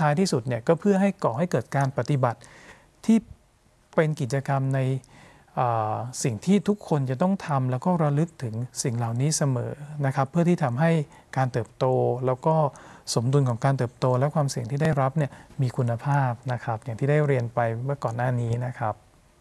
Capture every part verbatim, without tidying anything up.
ท้ายที่สุดเนี่ยก็เพื่อให้ก่อให้เกิดการปฏิบัติที่เป็นกิจกรรมในสิ่งที่ทุกคนจะต้องทำแล้วก็ระลึกถึงสิ่งเหล่านี้เสมอนะครับเพื่อที่ทำให้การเติบโตแล้วก็สมดุลของการเติบโตและความเสี่ยงที่ได้รับเนี่ยมีคุณภาพนะครับอย่างที่ได้เรียนไปเมื่อก่อนหน้านี้นะครับ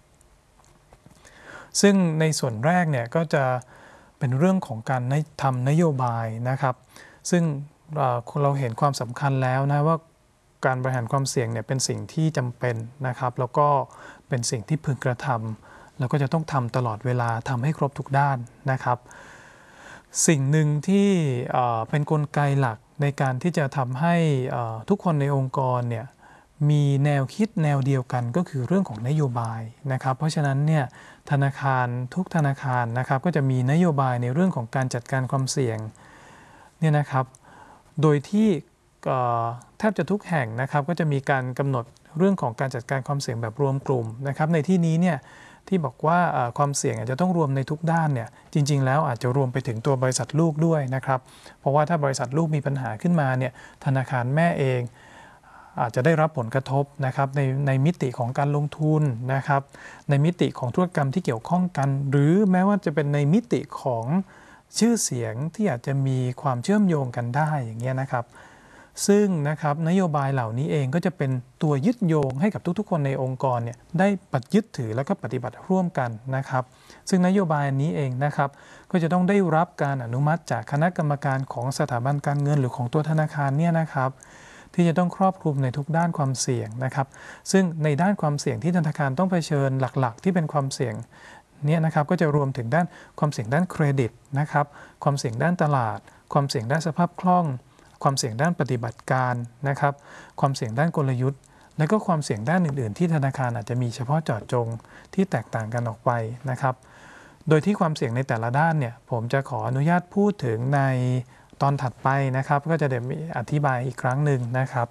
ซึ่งในส่วนแรกเนี่ยก็จะเป็นเรื่องของการทำนโยบายนะครับซึ่งเราเห็นความสำคัญแล้วนะว่าการบริหารความเสี่ยงเนี่ยเป็นสิ่งที่จำเป็นนะครับแล้วก็เป็นสิ่งที่พึงกระทำแล้วก็จะต้องทำตลอดเวลาทำให้ครบทุกด้านนะครับสิ่งหนึ่งที่เป็นกลไกหลักในการที่จะทำให้ทุกคนในองค์กรเนี่ยมีแนวคิดแนวเดียวกันก็คือเรื่องของนโยบายนะครับเพราะฉะนั้นเนี่ยธนาคารทุกธนาคารนะครับก็จะมีนโยบายในเรื่องของการจัดการความเสี่ยงเนี่ยนะครับโดยที่แทบจะทุกแห่งนะครับก็จะมีการกำหนดเรื่องของการจัดการความเสี่ยงแบบรวมกลุ่มนะครับในที่นี้เนี่ยที่บอกว่าความเสี่ยงอาจจะต้องรวมในทุกด้านเนี่ยจริงๆแล้วอาจจะรวมไปถึงตัวบริษัทลูกด้วยนะครับเพราะว่าถ้าบริษัทลูกมีปัญหาขึ้นมาเนี่ยธนาคารแม่เองอาจจะได้รับผลกระทบนะครับในในมิติของการลงทุนนะครับในมิติของธุรกรรมที่เกี่ยวข้องกันหรือแม้ว่าจะเป็นในมิติของชื่อเสียงที่อาจจะมีความเชื่อมโยงกันได้อย่างเงี้ยนะครับซึ่งนะครับนโยบายเหล่านี้เองก็จะเป็นตัวยึดโยงให้กับทุกๆคนในองค์กรเนี่ยได้ปฏิยึดถือแล้วก็ปฏิบัติร่วมกันนะครับซึ่งนโยบายนี้เองนะครับก็จะต้องได้รับการอนุมัติจากคณะกรรมการของสถาบันการเงินหรือของตัวธนาคารเนี่ยนะครับที่จะต้องครอบคลุมในทุกด้านความเสี่ยงนะครับซึ่งในด้านความเสี่ยงที่ธนาคารต้องเผชิญหลักๆที่เป็นความเสี่ยงเนี่ยนะครับก็จะรวมถึงด้านความเสี่ยงด้านเครดิตนะครับความเสี่ยงด้านตลาดความเสี่ยงด้านสภาพคล่องความเสี่ยงด้านปฏิบัติการนะครับความเสี่ยงด้านกลยุทธ์และก็ความเสี่ยงด้านอื่นๆที่ธนาคารอาจจะมีเฉพาะเจาะจงที่แตกต่างกันออกไปนะครับโดยที่ความเสี่ยงในแต่ละด้านเนี่ยผมจะขออนุญาตพูดถึงในตอนถัดไปนะครับก็จะได้อธิบายอีกครั้งหนึ่งนะครับ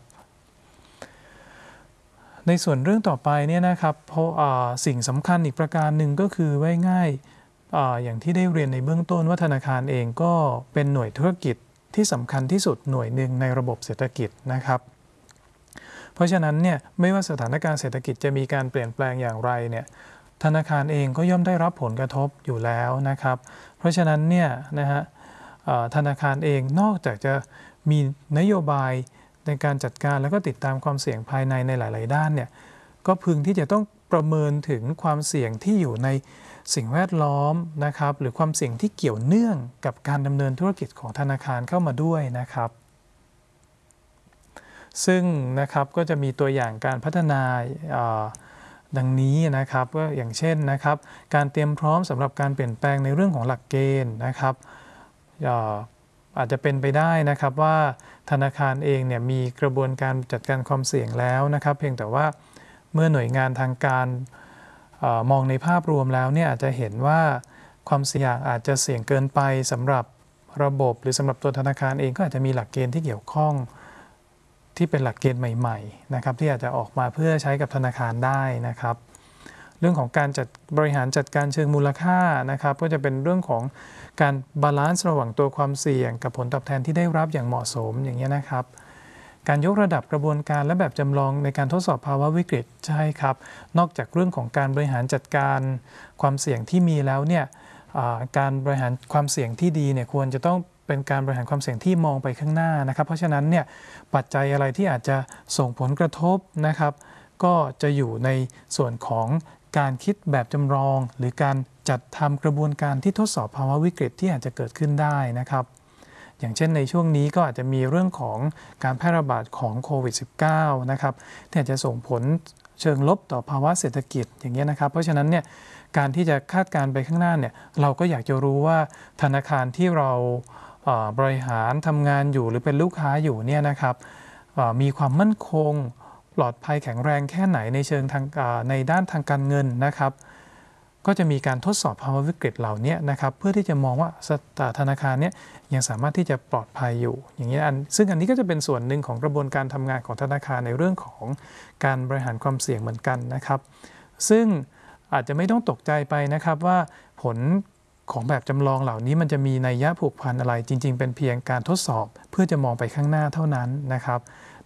ในส่วนเรื่องต่อไปเนี่ยนะครับเพราะสิ่งสำคัญอีกประการหนึ่งก็คือไว้ง่ายอย่างที่ได้เรียนในเบื้องต้นว่าธนาคารเองก็เป็นหน่วยธุรกิจที่สำคัญที่สุดหน่วยหนึ่งในระบบเศรษฐกิจนะครับเพราะฉะนั้นเนี่ยไม่ว่าสถานการณ์เศรษฐกิจจะมีการเปลี่ยนแปลงอย่างไรเนี่ยธนาคารเองก็ย่อมได้รับผลกระทบอยู่แล้วนะครับเพราะฉะนั้นเนี่ยนะฮะธนาคารเองนอกจากจะมีนโยบายในการจัดการแล้วก็ติดตามความเสี่ยงภายในในหลายๆด้านเนี่ยก็พึงที่จะต้องประเมินถึงความเสี่ยงที่อยู่ในสิ่งแวดล้อมนะครับหรือความเสี่ยงที่เกี่ยวเนื่องกับการดำเนินธุรกิจของธนาคารเข้ามาด้วยนะครับซึ่งนะครับก็จะมีตัวอย่างการพัฒนาดังนี้นะครับก็อย่างเช่นนะครับการเตรียมพร้อมสำหรับการเปลี่ยนแปลงในเรื่องของหลักเกณฑ์นะครับอาจจะเป็นไปได้นะครับว่าธนาคารเองเนี่ยมีกระบวนการจัดการความเสี่ยงแล้วนะครับเพียงแต่ว่าเมื่อหน่วยงานทางการมองในภาพรวมแล้วเนี่ยอาจจะเห็นว่าความเสี่ยงอาจจะเสี่ยงเกินไปสำหรับระบบหรือสำหรับตัวธนาคารเองก็อาจจะมีหลักเกณฑ์ที่เกี่ยวข้องที่เป็นหลักเกณฑ์ใหม่ๆนะครับที่อาจจะออกมาเพื่อใช้กับธนาคารได้นะครับเรื่องของการจัดบริหารจัดการเชิงมูลค่านะครับก็จะเป็นเรื่องของการบาลานซ์ระหว่างตัวความเสี่ยงกับผลตอบแทนที่ได้รับอย่างเหมาะสมอย่างนี้นะครับการยกระดับกระบวนการและแบบจำลองในการทดสอบภาวะวิกฤตใช่ครับนอกจากเรื่องของการบริหารจัดการความเสี่ยงที่มีแล้วเนี่ยการบริหารความเสี่ยงที่ดีเนี่ยควรจะต้องเป็นการบริหารความเสี่ยงที่มองไปข้างหน้านะครับเพราะฉะนั้นเนี่ยปัจจัยอะไรที่อาจจะส่งผลกระทบนะครับก็จะอยู่ในส่วนของการคิดแบบจำลองหรือการจัดทำกระบวนการที่ทดสอบภาวะวิกฤตที่อาจจะเกิดขึ้นได้นะครับอย่างเช่นในช่วงนี้ก็อาจจะมีเรื่องของการแพร่ระบาดของโควิด สิบเก้า นะครับที่อาจจะส่งผลเชิงลบต่อภาวะเศรษฐกิจอย่างเงี้ยนะครับเพราะฉะนั้นเนี่ยการที่จะคาดการณ์ไปข้างหน้าเนี่ยเราก็อยากจะรู้ว่าธนาคารที่เราบริหารทำงานอยู่หรือเป็นลูกค้าอยู่เนี่ยนะครับมีความมั่นคงปลอดภัยแข็งแรงแค่ไหนในเชิงทางในด้านทางการเงินนะครับก็จะมีการทดสอบภาวะวิกฤตเหล่านี้นะครับเพื่อที่จะมองว่าธนาคารนี้ยังสามารถที่จะปลอดภัยอยู่อย่างนี้อันซึ่งอันนี้ก็จะเป็นส่วนหนึ่งของกระบวนการทำงานของธนาคารในเรื่องของการบริหารความเสี่ยงเหมือนกันนะครับซึ่งอาจจะไม่ต้องตกใจไปนะครับว่าผลของแบบจำลองเหล่านี้มันจะมีนัยยะผูกพันอะไรจริงๆเป็นเพียงการทดสอบเพื่อจะมองไปข้างหน้าเท่านั้นนะครับ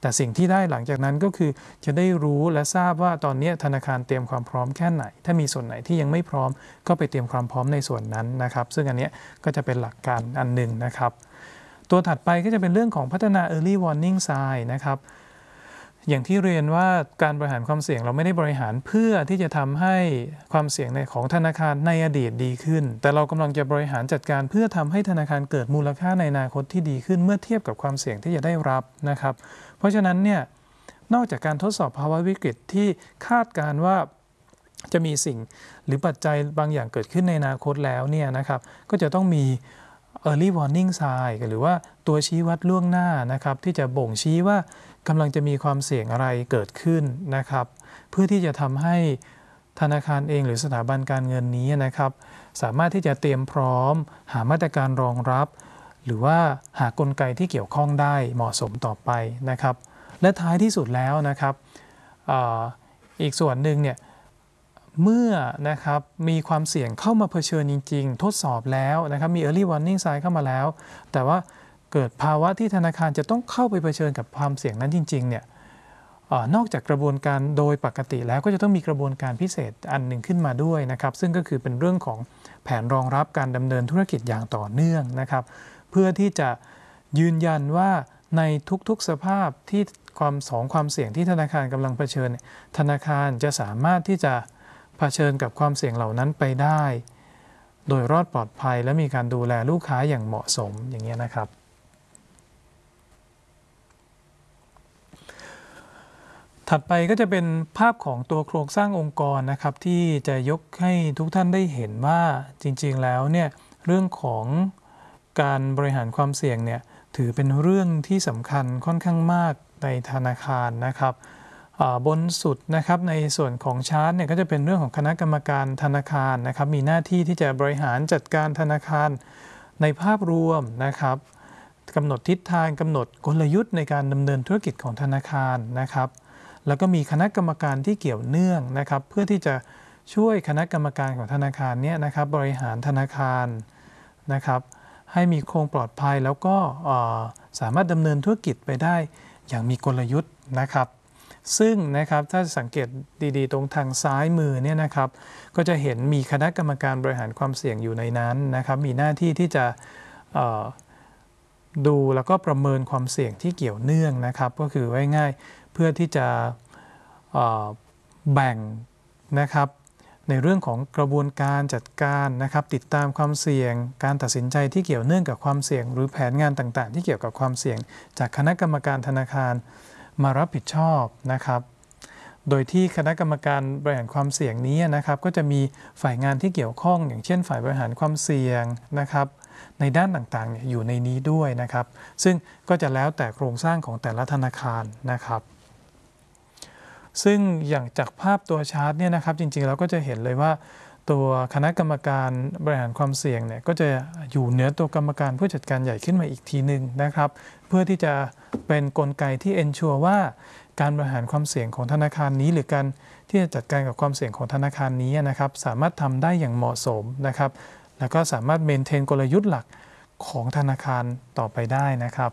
แต่สิ่งที่ได้หลังจากนั้นก็คือจะได้รู้และทราบว่าตอนนี้ธนาคารเตรียมความพร้อมแค่ไหนถ้ามีส่วนไหนที่ยังไม่พร้อมก็ไปเตรียมความพร้อมในส่วนนั้นนะครับซึ่งอันนี้ก็จะเป็นหลักการอันหนึ่งนะครับตัวถัดไปก็จะเป็นเรื่องของพัฒนา early warning sign นะครับอย่างที่เรียนว่าการบริหารความเสี่ยงเราไม่ได้บริหารเพื่อที่จะทำให้ความเสี่ยงในของธนาคารในอดีตดีขึ้นแต่เรากำลังจะบริหารจัดการเพื่อทำให้ธนาคารเกิดมูลค่าในอนาคตที่ดีขึ้นเมื่อเทียบกับความเสี่ยงที่จะได้รับนะครับเพราะฉะนั้นเนี่ยนอกจากการทดสอบภาวะวิกฤตที่คาดการว่าจะมีสิ่งหรือปัจจัยบางอย่างเกิดขึ้นในอนาคตแล้วเนี่ยนะครับก็จะต้องมี early warning sign หรือว่าตัวชี้วัดล่วงหน้านะครับที่จะบ่งชี้ว่ากำลังจะมีความเสี่ยงอะไรเกิดขึ้นนะครับเพื่อที่จะทำให้ธนาคารเองหรือสถาบันการเงินนี้นะครับสามารถที่จะเตรียมพร้อมหามาตรการรองรับหรือว่าหากลไกที่เกี่ยวข้องได้เหมาะสมต่อไปนะครับและท้ายที่สุดแล้วนะครับ อ, อีกส่วนหนึ่งเนี่ยเมื่อนะครับมีความเสี่ยงเข้ามาเผชิญจริงๆทดสอบแล้วนะครับมี early warning sign เข้ามาแล้วแต่ว่าเกิดภาวะที่ธนาคารจะต้องเข้าไปเผชิญกับความเสี่ยงนั้นจริงๆเนี่ยนอกจากกระบวนการโดยปกติแล้วก็จะต้องมีกระบวนการพิเศษอันหนึ่งขึ้นมาด้วยนะครับซึ่งก็คือเป็นเรื่องของแผนรองรับการดำเนินธุรกิจอย่างต่อเนื่องนะครับเพื่อที่จะยืนยันว่าในทุกๆสภาพที่ความสองความเสี่ยงที่ธนาคารกำลังเผชิญธนาคารจะสามารถที่จะเผชิญกับความเสี่ยงเหล่านั้นไปได้โดยรอดปลอดภัยและมีการดูแลลูกค้าอย่างเหมาะสมอย่างนี้นะครับถัดไปก็จะเป็นภาพของตัวโครงสร้างองค์กรนะครับที่จะยกให้ทุกท่านได้เห็นว่าจริงๆแล้วเนี่ยเรื่องของการบริหารความเสี่ยงเนี่ยถือเป็นเรื่องที่สำคัญค่อนข้างมากในธนาคารนะครับบนสุดนะครับในส่วนของชาร์ตเนี่ยก็จะเป็นเรื่องของคณะกรรมการธนาคารนะครับมีหน้าที่ที่จะบริหารจัดการธนาคารในภาพรวมนะครับกำหนดทิศทางกำหนดกลยุทธ์ในการดำเนินธุรกิจของธนาคารนะครับแล้วก็มีคณะกรรมการที่เกี่ยวเนื่องนะครับเพื่อที่จะช่วยคณะกรรมการของธนาคารเนี่ยนะครับบริหารธนาคารนะครับให้มีโครงปลอดภัยแล้วก็สามารถดำเนินธุรกิจไปได้อย่างมีกลยุทธ์นะครับซึ่งนะครับถ้าสังเกตดีๆตรงทางซ้ายมือเนี่ยนะครับก็จะเห็นมีคณะกรรมการบริหารความเสี่ยงอยู่ในนั้นนะครับมีหน้าที่ที่จะดูแล้วก็ประเมินความเสี่ยงที่เกี่ยวเนื่องนะครับก็คือไว้ง่ายเพื่อที่จะแบ่งนะครับในเรื่องของกระบวนการจัดการนะครับติดตามความเสี่ยงการตัดสินใจที่เกี่ยวเนื่องกับความเสี่ยงหรือแผนงานต่างๆที่เกี่ยวกับความเสี่ยงจากคณะกรรมการธนาคารมารับผิดชอบนะครับโดยที่คณะกรรมการบริหารความเสี่ยงนี้นะครับก็จะมีฝ่ายงานที่เกี่ยวข้องอย่างเช่นฝ่ายบริหารความเสี่ยงนะครับในด้านต่างๆอยู่ในนี้ด้วยนะครับซึ่งก็จะแล้วแต่โครงสร้างของแต่ละธนาคารนะครับซึ่งอย่างจากภาพตัวชาร์ตเนี่ยนะครับจริงๆเราก็จะเห็นเลยว่าตัวคณะกรรมการบริหารความเสี่ยงเนี่ยก็จะอยู่เหนือตัวกรรมการผู้จัดการใหญ่ขึ้นมาอีกทีหนึ่งนะครับเพื่อที่จะเป็นกลไกที่ ensure ว่าการบริหารความเสี่ยงของธนาคารนี้หรือการที่จะจัดการกับความเสี่ยงของธนาคารนี้นะครับสามารถทำได้อย่างเหมาะสมนะครับแล้วก็สามารถเมนเทนกลยุทธ์หลักของธนาคารต่อไปได้นะครับ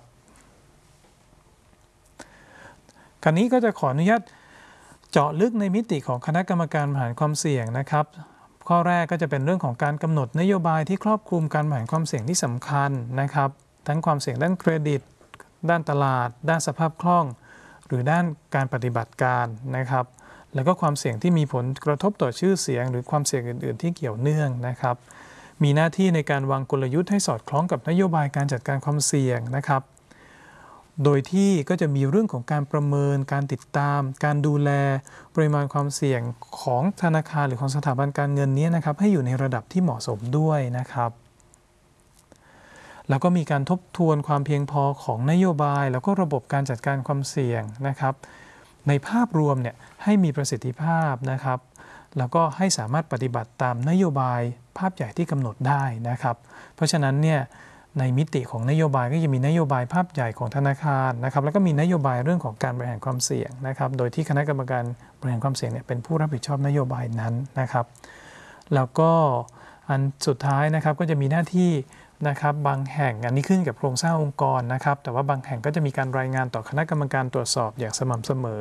คราวนี้ก็จะขออนุญาตเจาะลึกในมิติของคณะกรรมการบริหารความเสี่ยงนะครับข้อแรกก็จะเป็นเรื่องของการกำหนดนโยบายที่ครอบคลุมการบริหารความเสี่ยงที่สำคัญนะครับทั้งความเสี่ยงด้านเครดิตด้านตลาดด้านสภาพคล่องหรือด้านการปฏิบัติการนะครับแล้วก็ความเสี่ยงที่มีผลกระทบต่อชื่อเสียงหรือความเสี่ยงอื่นๆที่เกี่ยวเนื่องนะครับมีหน้าที่ในการวางกลยุทธ์ให้สอดคล้องกับนโยบายการจัดการความเสี่ยงนะครับโดยที่ก็จะมีเรื่องของการประเมินการติดตามการดูแลปริมาณความเสี่ยงของธนาคารหรือของสถาบันการเงินนี้นะครับให้อยู่ในระดับที่เหมาะสมด้วยนะครับแล้วก็มีการทบทวนความเพียงพอของนโยบายแล้วก็ระบบการจัดการความเสี่ยงนะครับในภาพรวมเนี่ยให้มีประสิทธิภาพนะครับแล้วก็ให้สามารถปฏิบัติตามนโยบายภาพใหญ่ที่กำหนดได้นะครับเพราะฉะนั้นเนี่ยในมิติของนโยบายก็จะมีนโยบายภาพใหญ่ของธนาคารนะครับแล้วก็มีนโยบายเรื่องของการบริหารความเสี่ยงนะครับโดยที่คณะกรรมการบริหารความเสี่ยงเนี่ยเป็นผู้รับผิดชอบนโยบายนั้นนะครับแล้วก็อันสุดท้ายนะครับก็จะมีหน้าที่นะครับบางแห่งอันนี้ขึ้นกับโครงสร้างองค์กรนะครับแต่ว่าบางแห่งก็จะมีการรายงานต่อคณะกรรมการตรวจสอบอย่างสม่ำเสมอ